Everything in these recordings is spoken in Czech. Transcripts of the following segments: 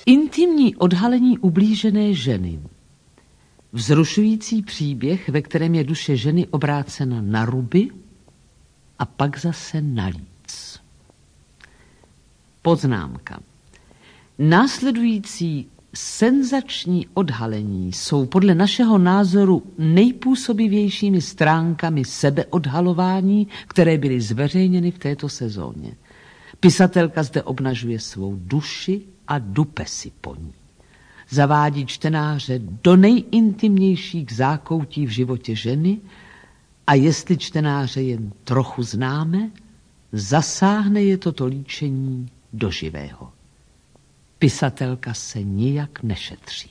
Intimní odhalení ublížené ženy. Vzrušující příběh, ve kterém je duše ženy obrácena na ruby a pak zase na líc. Poznámka. Následující senzační odhalení jsou podle našeho názoru nejpůsobivějšími stránkami sebeodhalování, které byly zveřejněny v této sezóně. Pisatelka zde obnažuje svou duši a dupe si po ní. Zavádí čtenáře do nejintimnějších zákoutí v životě ženy a jestli čtenáře jen trochu známe, zasáhne je toto líčení do živého. Pisatelka se nijak nešetří.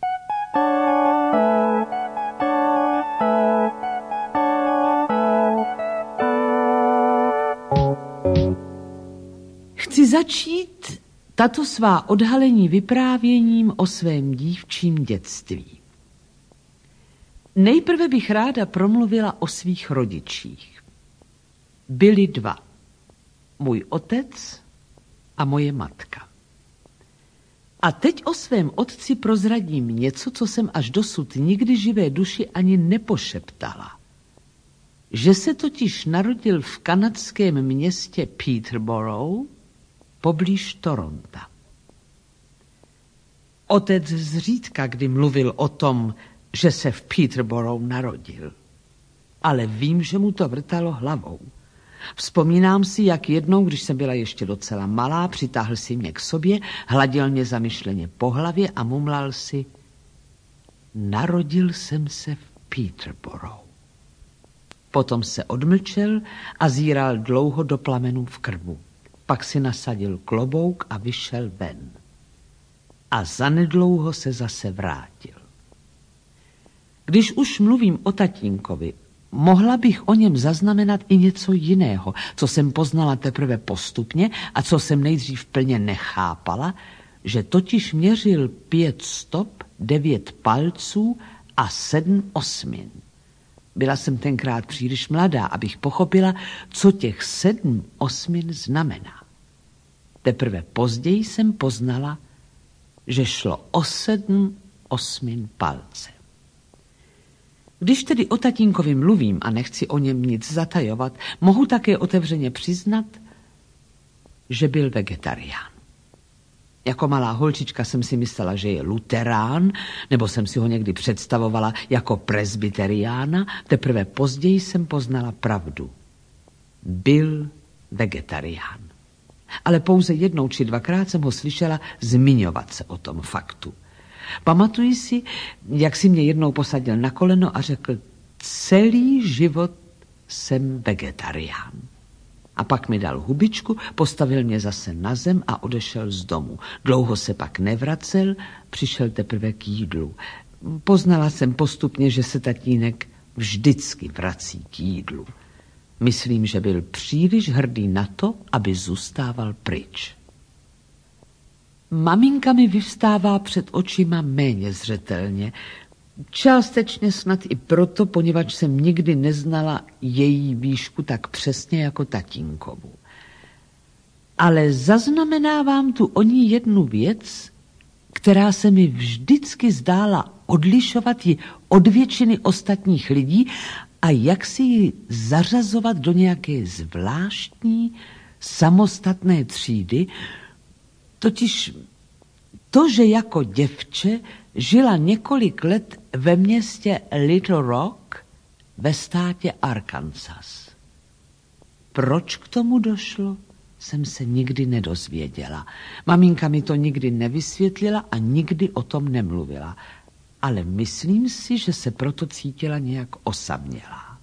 Chci začít tato svá odhalení vyprávěním o svém dívčím dětství. Nejprve bych ráda promluvila o svých rodičích. Byli dva. Můj otec a moje matka. A teď o svém otci prozradím něco, co jsem až dosud nikdy živé duši ani nepošeptala. Že se totiž narodil v kanadském městě Peterborough, poblíž Toronta. Otec zřídka kdy mluvil o tom, že se v Peterborough narodil. Ale vím, že mu to vrtalo hlavou. Vzpomínám si, jak jednou, když jsem byla ještě docela malá, přitáhl si mě k sobě, hladil mě zamyšleně po hlavě a mumlal si: narodil jsem se v Peterborough. Potom se odmlčel a zíral dlouho do plamenů v krbu. Pak si nasadil klobouk a vyšel ven. A zanedlouho se zase vrátil. Když už mluvím o tatínkovi, mohla bych o něm zaznamenat i něco jiného, co jsem poznala teprve postupně a co jsem nejdřív plně nechápala, že totiž měřil 5 stop, 9 palců a 7 osmin. Byla jsem tenkrát příliš mladá, abych pochopila, co těch 7 osmin znamená. Teprve později jsem poznala, že šlo o 7 osmin palce. Když tedy o tatínkovi mluvím a nechci o něm nic zatajovat, mohu také otevřeně přiznat, že byl vegetarián. Jako malá holčička jsem si myslela, že je luterán, nebo jsem si ho někdy představovala jako presbyteriána, teprve později jsem poznala pravdu. Byl vegetarián. Ale pouze jednou či dvakrát jsem ho slyšela zmiňovat se o tom faktu. Pamatuji si, jak si mě jednou posadil na koleno a řekl: celý život jsem vegetarián. A pak mi dal hubičku, postavil mě zase na zem a odešel z domu. Dlouho se pak nevracel, přišel teprve k jídlu. Poznala jsem postupně, že se tatínek vždycky vrací k jídlu. Myslím, že byl příliš hrdý na to, aby zůstával pryč. Maminka mi vyvstává před očima méně zřetelně. Částečně snad i proto, poněvadž jsem nikdy neznala její výšku tak přesně jako tatínkovu. Ale zaznamenávám tu o ní jednu věc, která se mi vždycky zdála odlišovat ji od většiny ostatních lidí a jak si ji zařazovat do nějaké zvláštní, samostatné třídy, totiž to, že jako děvče žila několik let ve městě Little Rock ve státě Arkansas. Proč k tomu došlo, jsem se nikdy nedozvěděla. Maminka mi to nikdy nevysvětlila a nikdy o tom nemluvila. Ale myslím si, že se proto cítila nějak osamělá.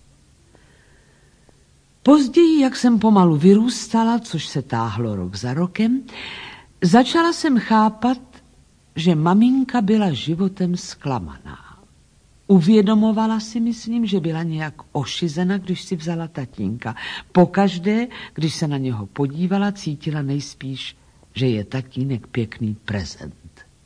Později, jak jsem pomalu vyrůstala, což se táhlo rok za rokem, začala jsem chápat, že maminka byla životem zklamaná. Uvědomovala si, myslím, že byla nějak ošizena, když si vzala tatínka. Pokaždé, když se na něho podívala, cítila nejspíš, že je tatínek pěkný prezent.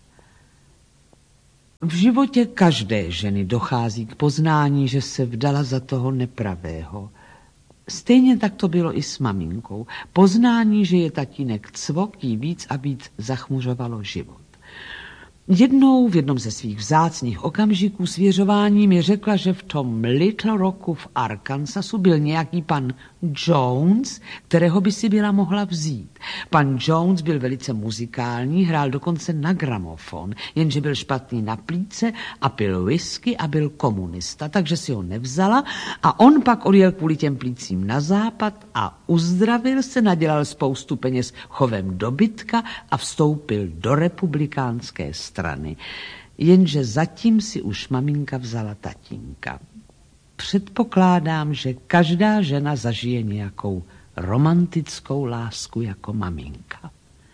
V životě každé ženy dochází k poznání, že se vdala za toho nepravého. Stejně tak to bylo i s maminkou. Poznání, že je tatínek cvok, jí víc a víc zachmuřovalo život. Jednou v jednom ze svých vzácných okamžiků svěřování mi řekla, že v tom Little Rocku v Arkansasu byl nějaký pan Jones, kterého by si byla mohla vzít. Pan Jones byl velice muzikální, hrál dokonce na gramofon, jenže byl špatný na plíce a pil whisky a byl komunista, takže si ho nevzala a on pak odjel kvůli těm plícím na západ a uzdravil se, nadělal spoustu peněz chovem dobytka a vstoupil do republikánské strany. Jenže zatím si už maminka vzala tatínka. Předpokládám, že každá žena zažije nějakou romantickou lásku jako maminka.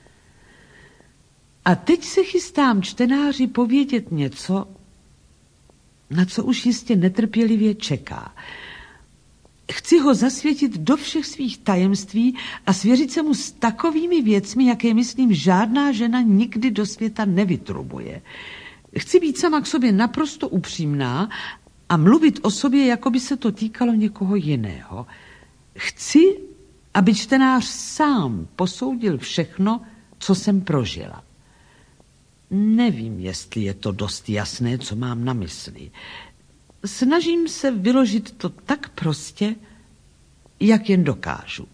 A teď se chystám čtenáři povědět něco, na co už jistě netrpělivě čeká. Chci ho zasvětit do všech svých tajemství a svěřit se mu s takovými věcmi, jaké, myslím, žádná žena nikdy do světa nevytrubuje. Chci být sama k sobě naprosto upřímná a mluvit o sobě, jako by se to týkalo někoho jiného. Chci, aby čtenář sám posoudil všechno, co jsem prožila. Nevím, jestli je to dost jasné, co mám na mysli. Snažím se vyložit to tak prostě, jak jen dokážu.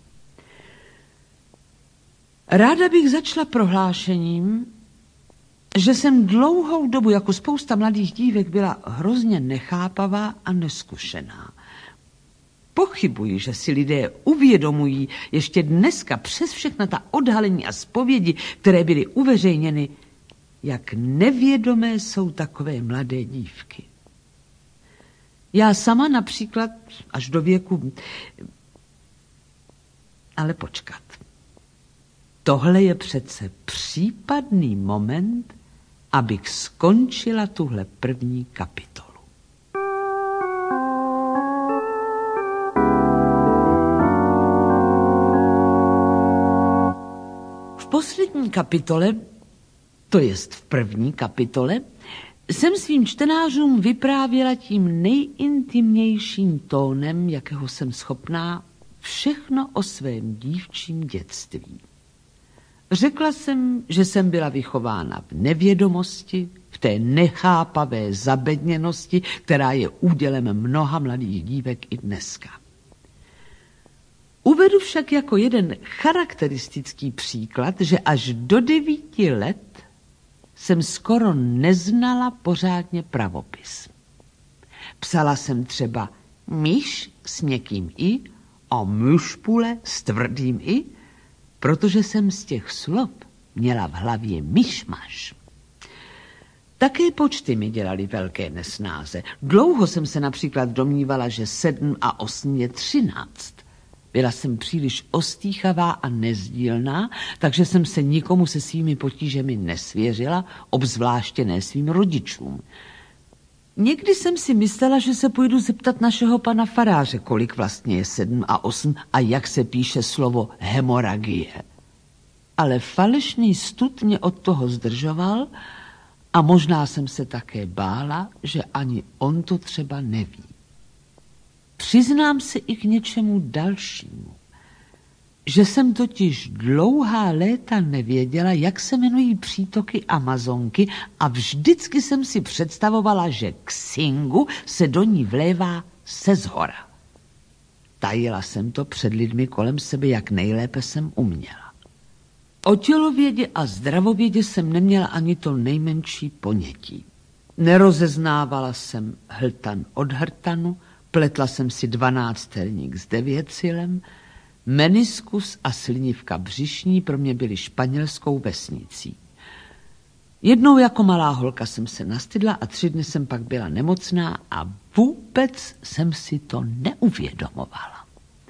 Ráda bych začala prohlášením, že jsem dlouhou dobu jako spousta mladých dívek byla hrozně nechápavá a neskušená. Pochybuji, že si lidé uvědomují ještě dneska přes všechna ta odhalení a zpovědi, které byly uveřejněny, jak nevědomé jsou takové mladé dívky. Já sama například až do věku... Ale počkat. Tohle je přece případný moment, abych skončila tuhle první kapitolu. V poslední kapitole, to jest v první kapitole, jsem svým čtenářům vyprávěla tím nejintimnějším tónem, jakého jsem schopná, všechno o svém dívčím dětství. Řekla jsem, že jsem byla vychována v nevědomosti, v té nechápavé zabedněnosti, která je údělem mnoha mladých dívek i dneska. Uvedu však jako jeden charakteristický příklad, že až do 9 let jsem skoro neznala pořádně pravopis. Psala jsem třeba myš s měkkým i a myšpule s tvrdým i, protože jsem z těch slov měla v hlavě myšmaš. Také počty mi dělaly velké nesnáze. Dlouho jsem se například domnívala, že 7 a 8 je 13. Byla jsem příliš ostýchavá a nezdílná, takže jsem se nikomu se svými potížemi nesvěřila, obzvláště ne svým rodičům. Někdy jsem si myslela, že se půjdu zeptat našeho pana faráře, kolik vlastně je 7 a 8 a jak se píše slovo hemoragie. Ale falešný stud mě od toho zdržoval a možná jsem se také bála, že ani on to třeba neví. Přiznám se i k něčemu dalšímu, že jsem totiž dlouhá léta nevěděla, jak se jmenují přítoky Amazonky a vždycky jsem si představovala, že Xingu se do ní vlévá se zhora. Tajila jsem to před lidmi kolem sebe, jak nejlépe jsem uměla. O tělovědě a zdravovědě jsem neměla ani to nejmenší ponětí. Nerozeznávala jsem hltan od hrtanu, pletla jsem si 12 s 9 meniskus a slinivka břišní pro mě byly španělskou vesnicí. Jednou jako malá holka jsem se nastydla a 3 dny jsem pak byla nemocná a vůbec jsem si to neuvědomovala.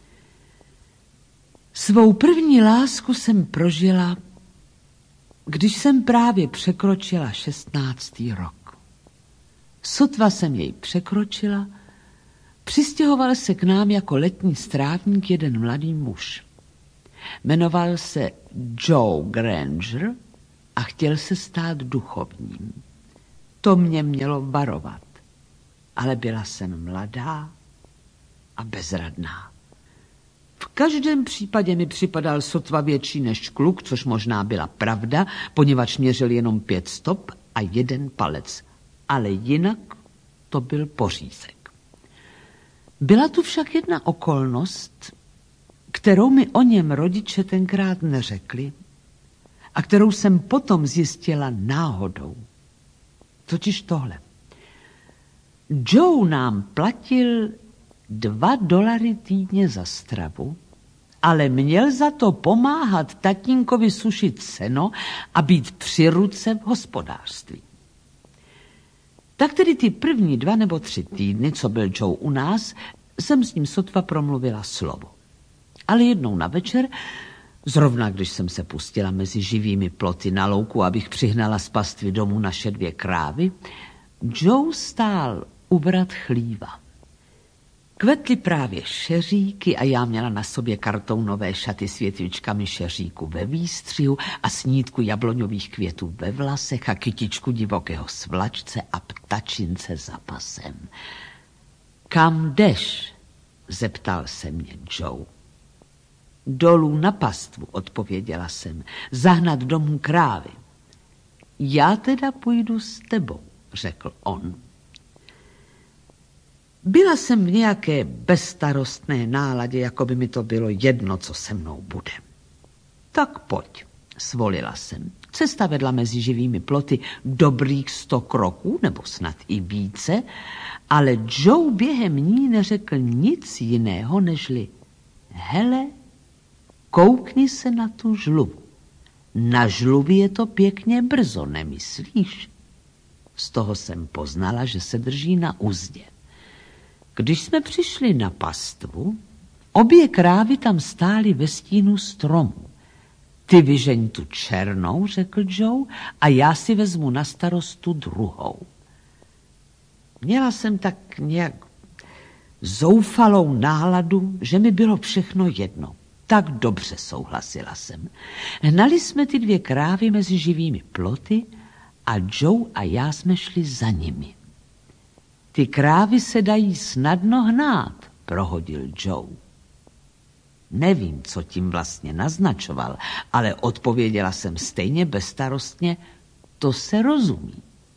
Svou první lásku jsem prožila, když jsem právě překročila 16. rok. Sotva jsem jej překročila, přistěhoval se k nám jako letní strávník jeden mladý muž. Jmenoval se Joe Granger a chtěl se stát duchovním. To mě mělo varovat, ale byla jsem mladá a bezradná. V každém případě mi připadal sotva větší než kluk, což možná byla pravda, poněvadž měřil jenom 5 stop a 1 palec. Ale jinak to byl pořízek. Byla tu však jedna okolnost, kterou mi o něm rodiče tenkrát neřekli a kterou jsem potom zjistila náhodou. Totiž tohle. Joe nám platil $2 týdně za stravu, ale měl za to pomáhat tatínkovi sušit seno a být při ruce v hospodářství. Tak tedy ty první 2 nebo 3 týdny, co byl Joe u nás, jsem s ním sotva promluvila slovo. Ale jednou na večer, zrovna když jsem se pustila mezi živými ploty na louku, abych přihnala z pastvy domů naše 2 krávy, Joe stál u vrat chlíva. Kvetly právě šeříky a já měla na sobě kartounové šaty s větvičkami šeříku ve výstřihu a snídku jabloňových květů ve vlasech a kytičku divokého svlačce a ptačince za pasem. Kam jdeš? Zeptal se mě Joe. Dolů na pastvu, odpověděla jsem, zahnat domů krávy. Já teda půjdu s tebou, řekl on. Byla jsem v nějaké bezstarostné náladě, jako by mi to bylo jedno, co se mnou bude. Tak pojď, svolila jsem. Cesta vedla mezi živými ploty dobrých 100 kroků, nebo snad i více, ale Joe během ní neřekl nic jiného, nežli hele, koukni se na tu žluvu. Na žluvy je to pěkně brzo, nemyslíš? Z toho jsem poznala, že se drží na uzdě. Když jsme přišli na pastvu, obě krávy tam stály ve stínu stromu. Ty vyžeň tu černou, řekl Joe, a já si vezmu na starost tu druhou. Měla jsem tak nějak zoufalou náladu, že mi bylo všechno jedno. Tak dobře, souhlasila jsem. Hnali jsme ty 2 krávy mezi živými ploty a Joe a já jsme šli za nimi. Ty krávy se dají snadno hnát, prohodil Joe. Nevím, co tím vlastně naznačoval, ale odpověděla jsem stejně bezstarostně, to se rozumí.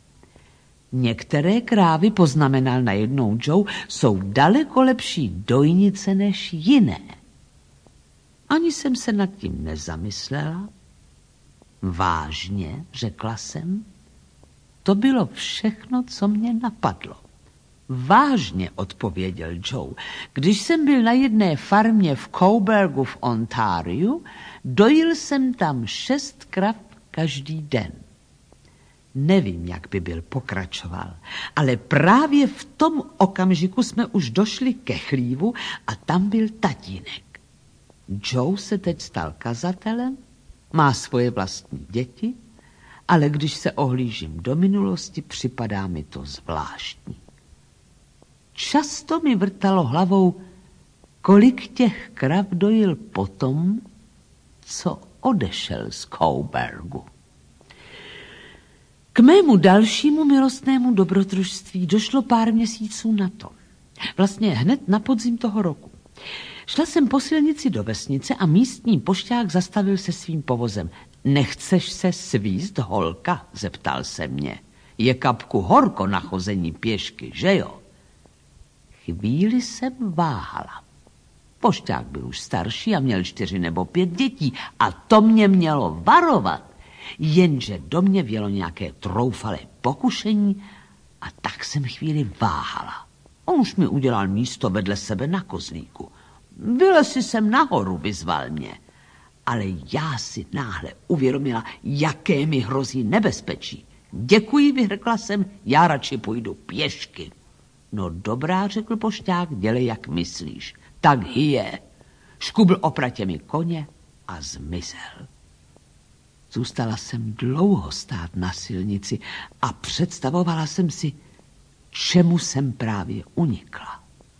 Některé krávy, poznamenal najednou Joe, jsou daleko lepší dojnice než jiné. Ani jsem se nad tím nezamyslela. Vážně, řekla jsem. To bylo všechno, co mě napadlo. Vážně, odpověděl Joe. Když jsem byl na jedné farmě v Coburgu v Ontariu, dojil jsem tam 6 krav každý den. Nevím, jak by byl pokračoval, ale právě v tom okamžiku jsme už došli ke chlívu a tam byl tatínek. Joe se teď stal kazatelem, má svoje vlastní děti, ale když se ohlížím do minulosti, připadá mi to zvláštní. Často mi vrtalo hlavou, kolik těch krav dojil potom, co odešel z Coburgu. K mému dalšímu milostnému dobrodružství došlo pár měsíců na to. Vlastně hned na podzim toho roku. Šla jsem po silnici do vesnice a místní pošťák zastavil se svým povozem. Nechceš se svízt, holka? Zeptal se mě. Je kapku horko na chození pěšky, že jo? Chvíli jsem váhala. Pošťák byl už starší a měl 4 nebo 5 dětí a to mě mělo varovat. Jenže do mě vjelo nějaké troufalé pokušení a tak jsem chvíli váhala. On už mi udělal místo vedle sebe na kozlíku. Vylezi sem nahoru, vyzval mě. Ale já si náhle uvědomila, jaké mi hrozí nebezpečí. Děkuji, vyhrkla jsem, já radši půjdu pěšky. No dobrá, řekl pošťák, dělej, jak myslíš. Tak hyje. Škubl opratě mi koně a zmizel. Zůstala jsem dlouho stát na silnici a představovala jsem si, čemu jsem právě unikla.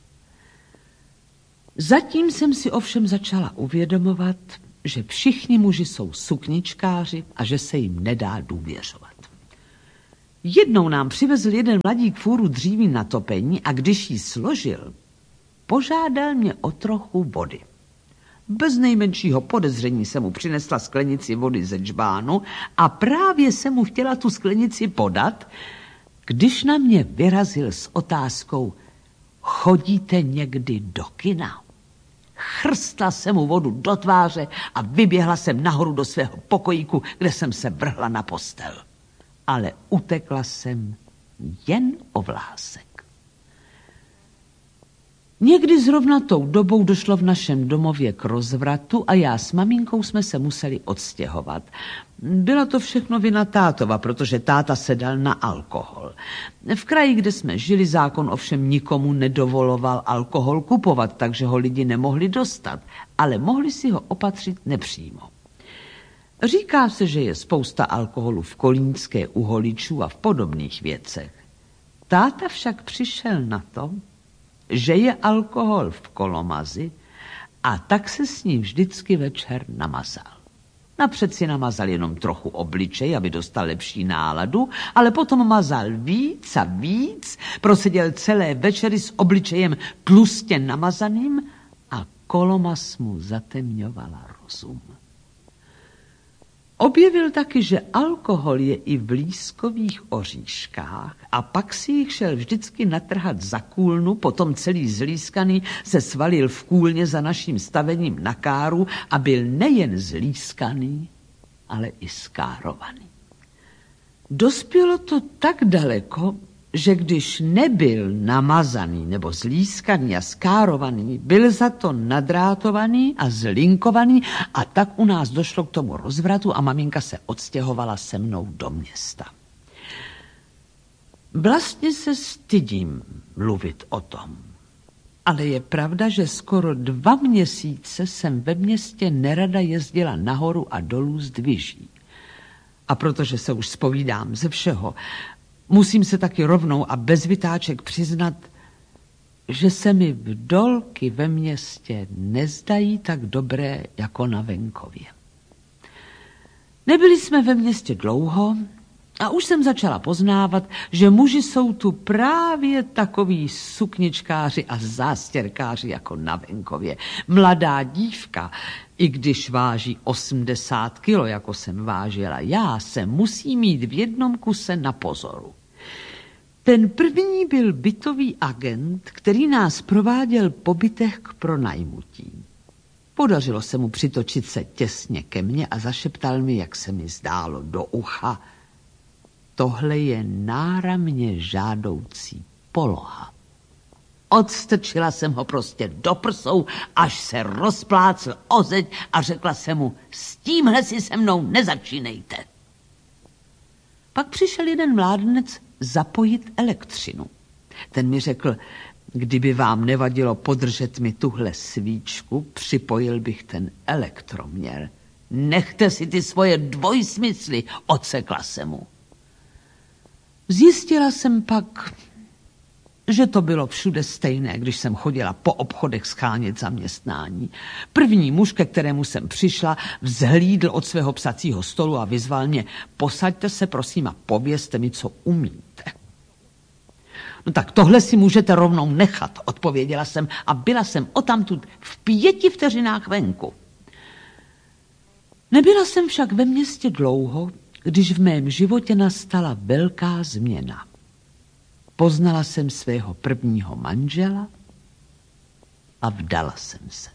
Zatím jsem si ovšem začala uvědomovat, že všichni muži jsou sukničkáři a že se jim nedá důvěřovat. Jednou nám přivezl jeden mladík fůru dříví na topení a když ji složil, požádal mě o trochu vody. Bez nejmenšího podezření jsem mu přinesla sklenici vody ze džbánu a právě jsem mu chtěla tu sklenici podat, když na mě vyrazil s otázkou: chodíte někdy do kina? Chrstla jsem mu vodu do tváře a vyběhla jsem nahoru do svého pokojíku, kde jsem se vrhla na postel. Ale utekla jsem jen o vlásek. Někdy zrovna tou dobou došlo v našem domově k rozvratu a já s maminkou jsme se museli odstěhovat. Byla to všechno vina tátova, protože táta se dal na alkohol. V kraji, kde jsme žili, zákon ovšem nikomu nedovoloval alkohol kupovat, takže ho lidi nemohli dostat, ale mohli si ho opatřit nepřímo. Říká se, že je spousta alkoholu v Kolínské u holičů a v podobných věcech. Táta však přišel na to, že je alkohol v kolomazi, a tak se s ním vždycky večer namazal. Napřed si namazal jenom trochu obličej, aby dostal lepší náladu, ale potom mazal víc a víc, proseděl celé večery s obličejem tlustě namazaným a kolomaz mu zatemňovala rozum. Objevil taky, že alkohol je i v lískových oříškách a pak si jich šel vždycky natrhat za kůlnu, potom celý zlískaný se svalil v kůlně za naším stavením na káru a byl nejen zlískaný, ale i skárovaný. Dospělo to tak daleko, že když nebyl namazaný nebo zlískaný a skárovaný, byl za to nadrátovaný a zlinkovaný a tak u nás došlo k tomu rozvratu a maminka se odstěhovala se mnou do města. Vlastně se stydím mluvit o tom, ale je pravda, že skoro 2 měsíce jsem ve městě nerada jezdila nahoru a dolů z dviží. A protože se už zpovídám ze všeho, musím se taky rovnou a bez vytáček přiznat, že se mi vdolky ve městě nezdají tak dobré jako na venkově. Nebyli jsme ve městě dlouho a už jsem začala poznávat, že muži jsou tu právě takoví sukničkáři a zástěrkáři jako na venkově. Mladá dívka, i když váží 80 kilo, jako jsem vážila já, se musí mít v jednom kuse na pozoru. Ten první byl bytový agent, který nás prováděl po bytech k pronajmutí. Podařilo se mu přitočit se těsně ke mně a zašeptal mi, jak se mi zdálo, do ucha: tohle je náramně žádoucí poloha. Odstrčila jsem ho prostě do prsou, až se rozplácl o zeď a řekla jsem mu: s tímhle si se mnou nezačínejte. Pak přišel jeden mládenec zapojit elektřinu. Ten mi řekl: kdyby vám nevadilo podržet mi tuhle svíčku, připojil bych ten elektroměr. Nechte si ty svoje dvojsmysly, odsekla se mu. Zjistila jsem pak, že to bylo všude stejné, když jsem chodila po obchodech schánět zaměstnání. První muž, ke kterému jsem přišla, vzhlídl od svého psacího stolu a vyzval mě: posaďte se prosím a povězte mi, co umíte. No tak tohle si můžete rovnou nechat, odpověděla jsem a byla jsem odtamtud v 5 vteřinách venku. Nebyla jsem však ve městě dlouho, když v mém životě nastala velká změna. Poznala jsem svého prvního manžela a vdala jsem se.